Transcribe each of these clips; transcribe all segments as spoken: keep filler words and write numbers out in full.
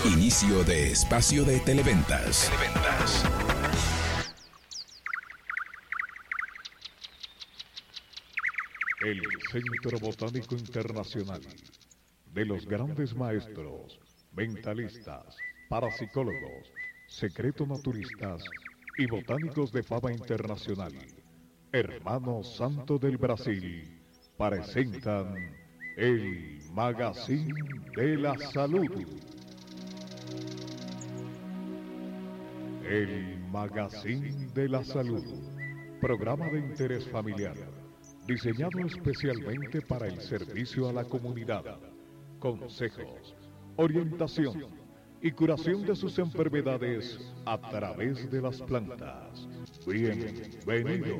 Inicio de espacio de Televentas. Televentas. El Centro Botánico Internacional, de los grandes maestros, mentalistas, parapsicólogos, secreto-naturistas y botánicos de fama internacional, Hermano Santo del Brasil, presentan el Magazine de la Salud. El Magazine de la Salud, programa de interés familiar, diseñado especialmente para el servicio a la comunidad. Consejos, orientación y curación de sus enfermedades a través de las plantas. Bienvenido.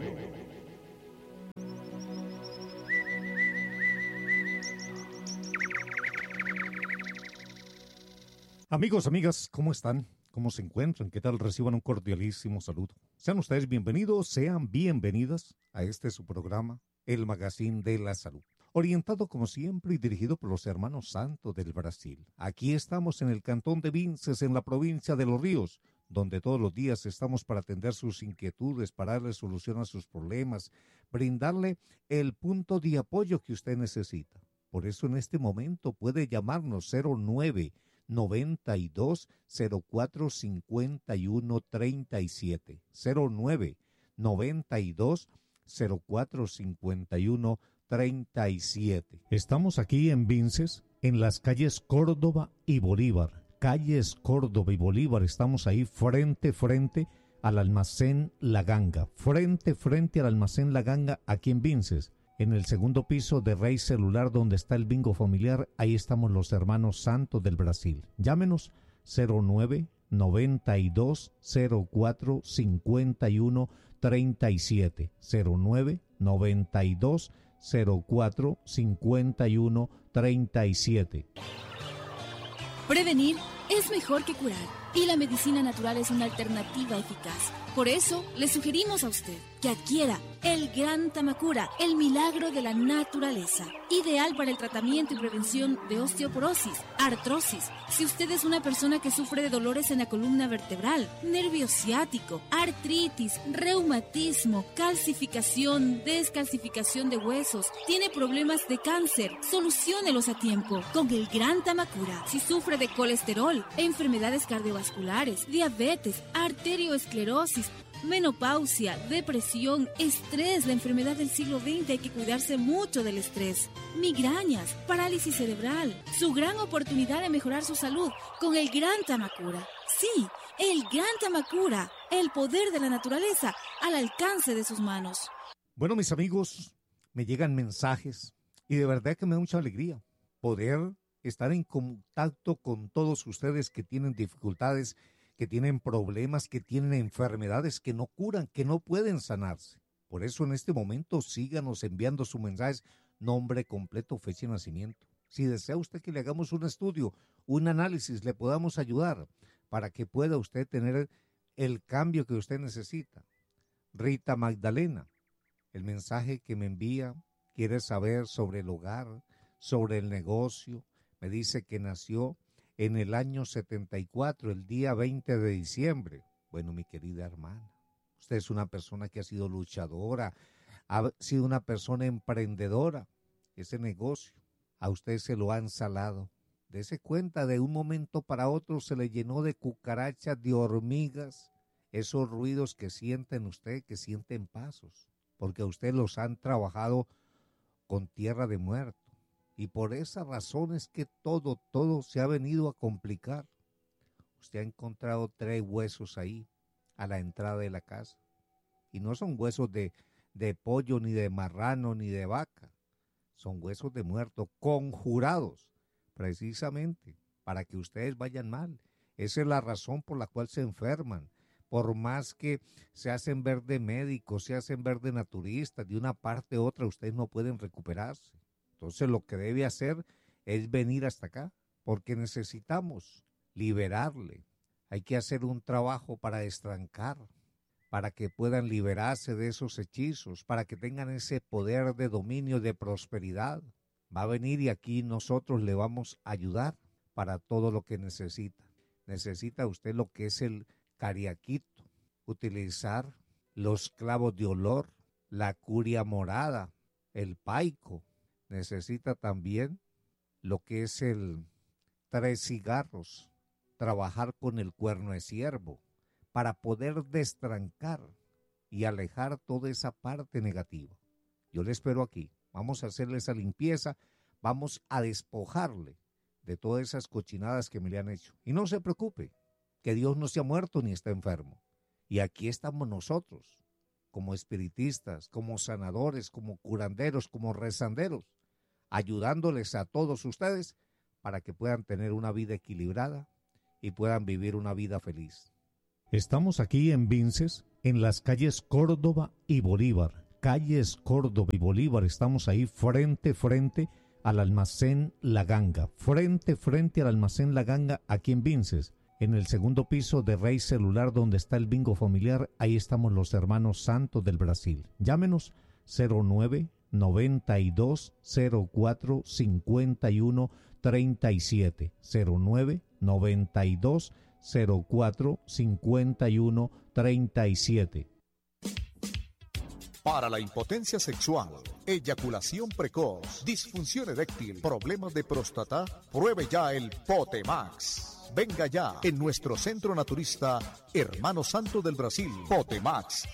Amigos, amigas, ¿cómo están? ¿Cómo se encuentran? ¿Qué tal? Reciban un cordialísimo saludo. Sean ustedes bienvenidos, sean bienvenidas a este su programa, el Magazine de la Salud. Orientado como siempre y dirigido por los hermanos Santos del Brasil. Aquí estamos en el cantón de Vinces, en la provincia de Los Ríos, donde todos los días estamos para atender sus inquietudes, para darle solución a sus problemas, brindarle el punto de apoyo que usted necesita. Por eso en este momento puede llamarnos cero nueve noventa y dos cero cuatro cincuenta y uno treinta y siete, cero nueve noventa y dos cero cuatro cincuenta y uno treinta y siete. Estamos aquí en Vinces, en las calles Córdoba y Bolívar. Calles Córdoba y Bolívar, estamos ahí frente, frente al almacén La Ganga. Frente, frente al almacén La Ganga, aquí en Vinces. En el segundo piso de Rey Celular, donde está el bingo familiar, ahí estamos los hermanos Santos del Brasil. Llámenos cero nueve noventa y dos cero cuatro cincuenta y uno treinta y siete, cero nueve noventa y dos cero cuatro cincuenta y uno treinta y siete. Prevenir es mejor que curar, y la medicina natural es una alternativa eficaz. Por eso, le sugerimos a usted que adquiera el Gran Tamacura, el milagro de la naturaleza, ideal para el tratamiento y prevención de osteoporosis, artrosis. Si usted es una persona que sufre de dolores en la columna vertebral, nervio ciático, artritis, reumatismo, calcificación, descalcificación de huesos, tiene problemas de cáncer, soluciónelos a tiempo con el Gran Tamacura. Si sufre de colesterol, enfermedades cardiovasculares, diabetes, arterioesclerosis, menopausia, depresión, estrés, la enfermedad del siglo veinte, hay que cuidarse mucho del estrés. Migrañas, parálisis cerebral, su gran oportunidad de mejorar su salud con el Gran Tamacura. Sí, el Gran Tamacura, el poder de la naturaleza al alcance de sus manos. Bueno, mis amigos, me llegan mensajes y de verdad que me da mucha alegría poder estar en contacto con todos ustedes que tienen dificultades, que tienen problemas, que tienen enfermedades que no curan, que no pueden sanarse. Por eso en este momento síganos enviando sus mensajes, nombre completo, fecha de nacimiento. Si desea usted que le hagamos un estudio, un análisis, le podamos ayudar para que pueda usted tener el cambio que usted necesita. Rita Magdalena, el mensaje que me envía, quiere saber sobre el hogar, sobre el negocio, me dice que nació en el año setenta y cuatro, el día veinte de diciembre. Bueno, mi querida hermana, usted es una persona que ha sido luchadora, ha sido una persona emprendedora. Ese negocio a usted se lo han salado. Dese cuenta, de un momento para otro se le llenó de cucarachas, de hormigas, esos ruidos que sienten usted, que sienten pasos, porque a usted los han trabajado con tierra de muerto. Y por esa razón es que todo, todo se ha venido a complicar. Usted ha encontrado tres huesos ahí, a la entrada de la casa. Y no son huesos de, de pollo, ni de marrano, ni de vaca. Son huesos de muerto, conjurados, precisamente, para que ustedes vayan mal. Esa es la razón por la cual se enferman. Por más que se hacen ver de médicos, se hacen ver de naturistas, de una parte u otra, ustedes no pueden recuperarse. Entonces lo que debe hacer es venir hasta acá, porque necesitamos liberarle. Hay que hacer un trabajo para destrancar, para que puedan liberarse de esos hechizos, para que tengan ese poder de dominio, de prosperidad. Va a venir y aquí nosotros le vamos a ayudar para todo lo que necesita. necesita usted lo que es el cariaquito, utilizar los clavos de olor, la curia morada, el paico. Necesita también lo que es el tres cigarros, trabajar con el cuerno de ciervo para poder destrancar y alejar toda esa parte negativa. Yo le espero aquí. Vamos a hacerle esa limpieza, vamos a despojarle de todas esas cochinadas que me le han hecho. Y no se preocupe, que Dios no se ha muerto ni está enfermo. Y aquí estamos nosotros, como espiritistas, como sanadores, como curanderos, como rezanderos, ayudándoles a todos ustedes para que puedan tener una vida equilibrada y puedan vivir una vida feliz. Estamos aquí en Vinces, en las calles Córdoba y Bolívar. Calles Córdoba y Bolívar, estamos ahí frente, frente al almacén La Ganga. Frente, frente al almacén La Ganga, aquí en Vinces. En el segundo piso de Rey Celular, donde está el bingo familiar, ahí estamos los hermanos Santos del Brasil. Llámenos cero nueve, noventa y dos, cero cuatro, cincuenta y uno, treinta y siete. cero nueve, noventa y dos, cero cuatro, cincuenta y uno, treinta y siete. Para la impotencia sexual, eyaculación precoz, disfunción eréctil, problemas de próstata, pruebe ya el Potemax. Venga ya en nuestro centro naturista Hermano Santo del Brasil, Potemax.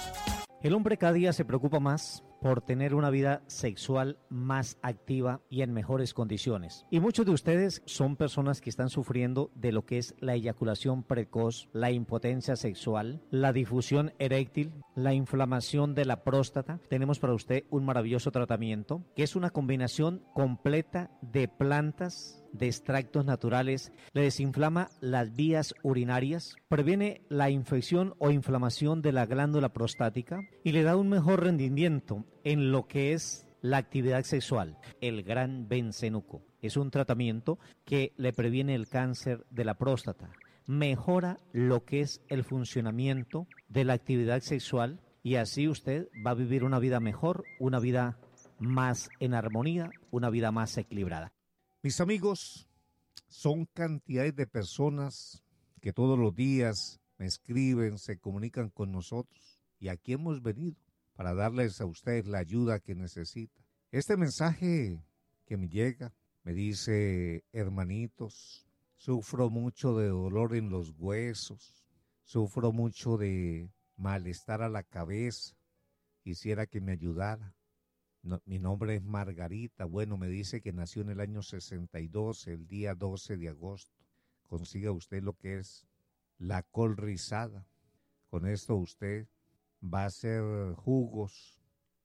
El hombre cada día se preocupa más por tener una vida sexual más activa y en mejores condiciones. Y muchos de ustedes son personas que están sufriendo de lo que es la eyaculación precoz, la impotencia sexual, la difusión eréctil, la inflamación de la próstata. Tenemos para usted un maravilloso tratamiento que es una combinación completa de plantas, de extractos naturales, le desinflama las vías urinarias, previene la infección o inflamación de la glándula prostática y le da un mejor rendimiento en lo que es la actividad sexual. El Gran Bencenuco es un tratamiento que le previene el cáncer de la próstata, mejora lo que es el funcionamiento de la actividad sexual y así usted va a vivir una vida mejor, una vida más en armonía, una vida más equilibrada. Mis amigos, son cantidades de personas que todos los días me escriben, se comunican con nosotros y aquí hemos venido para darles a ustedes la ayuda que necesitan. Este mensaje que me llega me dice: hermanitos, sufro mucho de dolor en los huesos, sufro mucho de malestar a la cabeza, quisiera que me ayudara. No, mi nombre es Margarita. Bueno, me dice que nació en el año sesenta y dos, el día doce de agosto. Consiga usted lo que es la col rizada. Con esto usted va a hacer jugos,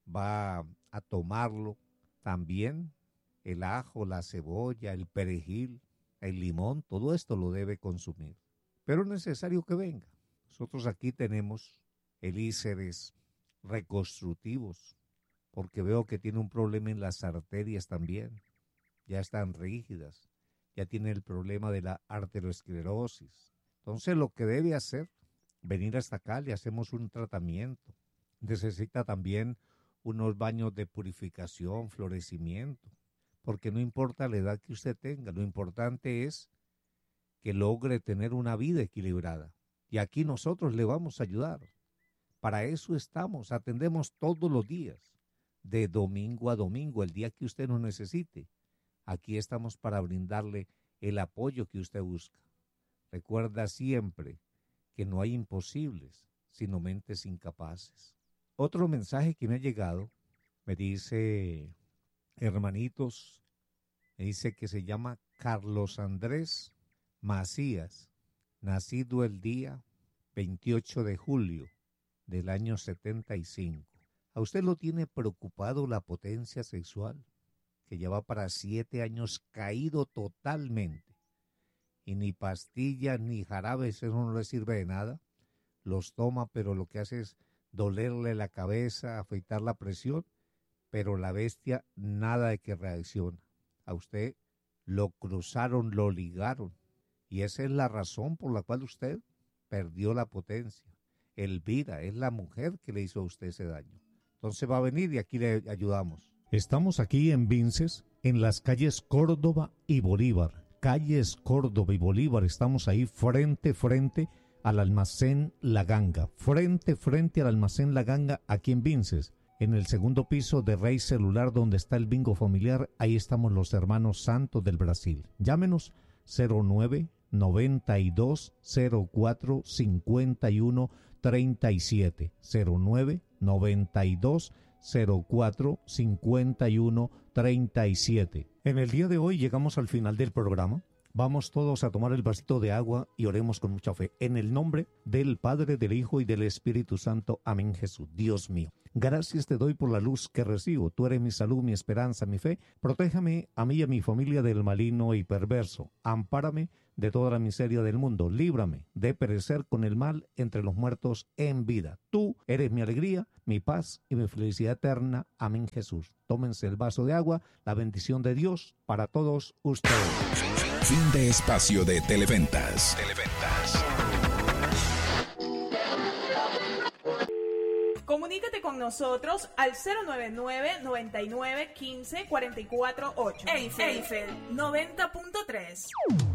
va a tomarlo. También el ajo, la cebolla, el perejil, el limón, todo esto lo debe consumir. Pero es necesario que venga. Nosotros aquí tenemos elíceres reconstructivos, porque veo que tiene un problema en las arterias también, ya están rígidas, ya tiene el problema de la arteriosclerosis. Entonces lo que debe hacer, venir hasta acá, le hacemos un tratamiento. Necesita también unos baños de purificación, florecimiento, porque no importa la edad que usted tenga, lo importante es que logre tener una vida equilibrada. Y aquí nosotros le vamos a ayudar. Para eso estamos, atendemos todos los días, de domingo a domingo, el día que usted nos necesite. Aquí estamos para brindarle el apoyo que usted busca. Recuerda siempre que no hay imposibles, sino mentes incapaces. Otro mensaje que me ha llegado, me dice, hermanitos, me dice que se llama Carlos Andrés Macías, nacido el día veintiocho de julio del año setenta y cinco. ¿A usted lo tiene preocupado la potencia sexual? Que lleva para siete años caído totalmente. Y ni pastillas ni jarabes, eso no le sirve de nada. Los toma, pero lo que hace es dolerle la cabeza, afectar la presión, pero la bestia nada de que reacciona. A usted lo cruzaron, lo ligaron. Y esa es la razón por la cual usted perdió la potencia. Elvira es la mujer que le hizo a usted ese daño. Entonces va a venir y aquí le ayudamos. Estamos aquí en Vinces, en las calles Córdoba y Bolívar. calles Córdoba y Bolívar. Estamos ahí frente, frente al almacén La Ganga. Frente, frente al almacén La Ganga, aquí en Vinces. En el segundo piso de Rey Celular, donde está el bingo familiar, ahí estamos los hermanos Santos del Brasil. Llámenos cero nueve noventa y dos cero cuatro cincuenta y uno treinta y siete. cero nueve noventa y dos cero cuatro cincuenta y uno treinta y siete. En el día de hoy llegamos al final del programa. Vamos todos a tomar el vasito de agua y oremos con mucha fe. En el nombre del Padre, del Hijo y del Espíritu Santo. Amén, Jesús. Dios mío, gracias te doy por la luz que recibo. Tú eres mi salud, mi esperanza, mi fe. Protéjame a mí y a mi familia del maligno y perverso. Ampárame de toda la miseria del mundo. Líbrame de perecer con el mal entre los muertos en vida. Tú eres mi alegría, mi paz y mi felicidad eterna. Amén, Jesús. Tómense el vaso de agua. La bendición de Dios para todos ustedes. Fin de espacio de Televentas. Televentas. Comunícate con nosotros al cero nueve nueve, noventa y nueve, quince, cuarenta y cuatro, ocho. Eiffel, Eiffel noventa punto tres.